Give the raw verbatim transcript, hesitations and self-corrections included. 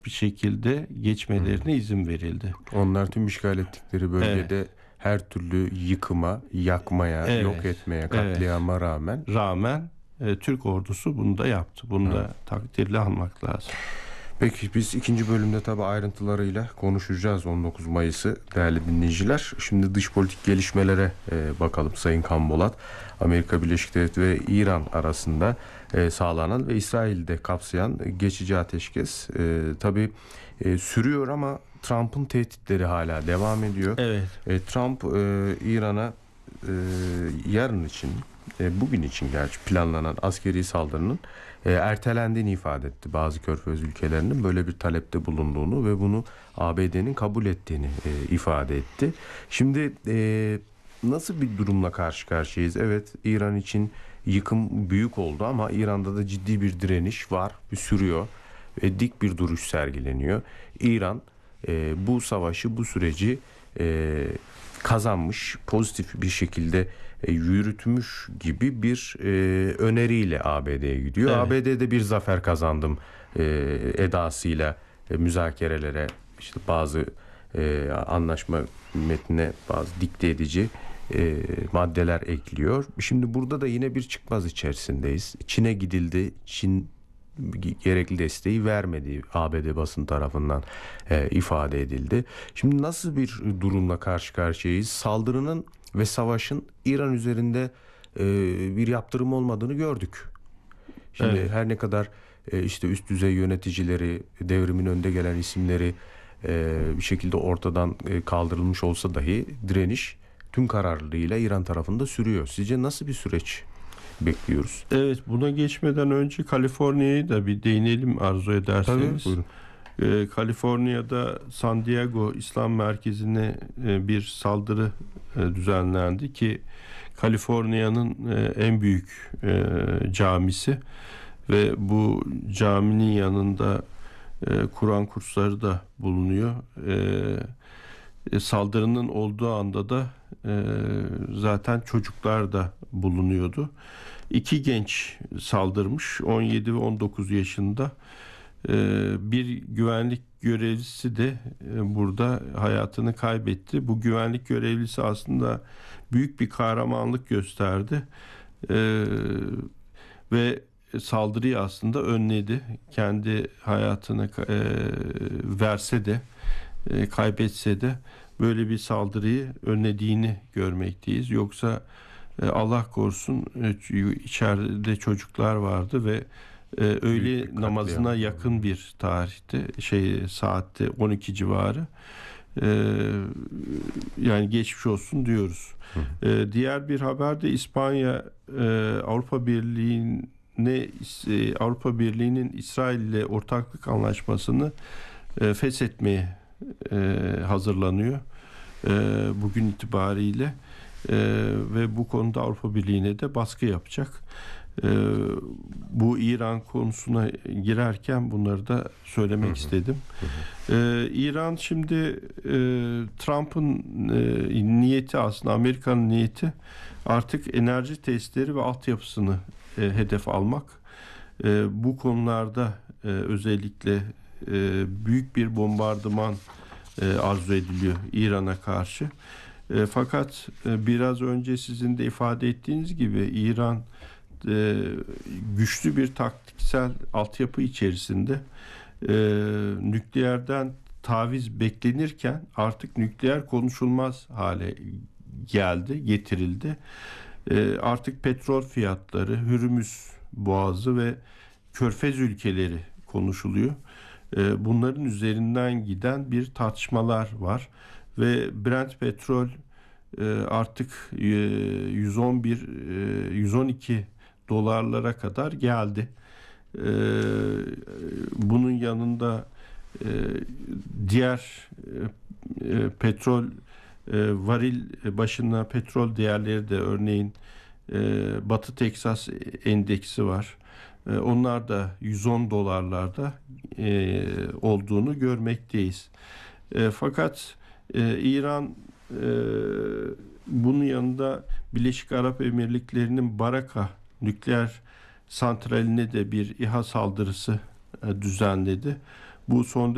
bir şekilde geçmelerine izin verildi. Onlar tüm işgal ettikleri bölgede Evet. her türlü yıkıma, yakmaya, Evet, yok etmeye, evet. katliama rağmen Rağmen e, Türk ordusu bunu da yaptı. Bunu da takdirle almak lazım. Peki biz ikinci bölümde tabii ayrıntılarıyla konuşacağız on dokuz Mayıs'ı değerli dinleyiciler. Şimdi dış politik gelişmelere e, bakalım Sayın Kanbolat. Amerika Birleşik Devletleri ve İran arasında e, sağlanan ve İsrail'de kapsayan geçici ateşkes e, tabii e, sürüyor ama Trump'ın tehditleri hala devam ediyor. Evet. E, Trump e, İran'a e, yarın için e, bugün için gerçi planlanan askeri saldırının e, ertelendiğini ifade etti. Bazı Körfez ülkelerinin böyle bir talepte bulunduğunu ve bunu A B D'nin kabul ettiğini e, ifade etti. Şimdi e, nasıl bir durumla karşı karşıyayız? Evet, İran için yıkım büyük oldu ama İran'da da ciddi bir direniş var, bir sürüyor ve dik bir duruş sergileniyor. İran e, bu savaşı, bu süreci e, kazanmış, pozitif bir şekilde e, yürütmüş gibi bir e, öneriyle A B D'ye gidiyor. Evet. A B D'de bir zafer kazandım e, edasıyla e, müzakerelere işte bazı e, anlaşma metnine bazı dikte edici e, maddeler ekliyor. Şimdi burada da yine bir çıkmaz içerisindeyiz. Çin'e gidildi. Çin gerekli desteği vermediği A B D basın tarafından e, ifade edildi. Şimdi nasıl bir durumla karşı karşıyayız? Saldırının ve savaşın İran üzerinde e, bir yaptırım olmadığını gördük. Şimdi Evet. her ne kadar e, işte üst düzey yöneticileri, devrimin önde gelen isimleri e, bir şekilde ortadan e, kaldırılmış olsa dahi direniş tüm kararlılığıyla İran tarafında sürüyor. Sizce nasıl bir süreç bekliyoruz? Evet, buna geçmeden önce Kaliforniya'yı da bir değinelim arzu ederseniz. Tabii, buyurun. Ee, Kaliforniya'da San Diego İslam Merkezi'ne e, bir saldırı e, düzenlendi ki Kaliforniya'nın e, en büyük e, camisi ve bu caminin yanında e, Kur'an kursları da bulunuyor. E, e, saldırının olduğu anda da e, zaten çocuklar da bulunuyordu. İki genç saldırmış, on yedi ve on dokuz yaşında. Ee, bir güvenlik görevlisi de e, burada hayatını kaybetti. Bu güvenlik görevlisi aslında büyük bir kahramanlık gösterdi. Ee, ve saldırıyı aslında önledi. Kendi hayatını e, verse de e, kaybetse de böyle bir saldırıyı önlediğini görmekteyiz. Yoksa e, Allah korusun e, içeride çocuklar vardı ve e, öğle katliam. namazına yakın bir tarihte şey saatte on iki civarı e, yani geçmiş olsun diyoruz. E, diğer bir haber de İspanya e, Avrupa Birliği'ne e, Avrupa Birliği'nin İsrail ile ortaklık anlaşmasını e, feshetmeye e, hazırlanıyor. E, bugün itibariyle e, ve bu konuda Avrupa Birliği'ne de baskı yapacak. E, bu İran konusuna girerken bunları da söylemek hı hı. istedim. Hı hı. E, İran şimdi e, Trump'ın e, niyeti aslında Amerika'nın niyeti artık enerji testleri ve altyapısını e, hedef almak. E, bu konularda e, özellikle e, büyük bir bombardıman e, arzu ediliyor İran'a karşı. E, fakat e, biraz önce sizin de ifade ettiğiniz gibi İran e, güçlü bir taktiksel altyapı içerisinde e, nükleerden taviz beklenirken artık nükleer konuşulmaz hale geldi, getirildi. E, artık petrol fiyatları, Hürmüz Boğazı ve Körfez ülkeleri konuşuluyor. E, bunların üzerinden giden bir tartışmalar var ve Brent petrol e, artık e, yüz on bir e, yüz on iki dolarlara kadar geldi. E, bunun yanında e, diğer e, e, petrol e, varil başına petrol değerleri de örneğin e, Batı Teksas endeksi var. E, onlar da yüz on dolarlarda e, olduğunu görmekteyiz. E, fakat e, İran e, bunun yanında Birleşik Arap Emirlikleri'nin Baraka nükleer santraline de bir İHA saldırısı e, düzenledi. Bu son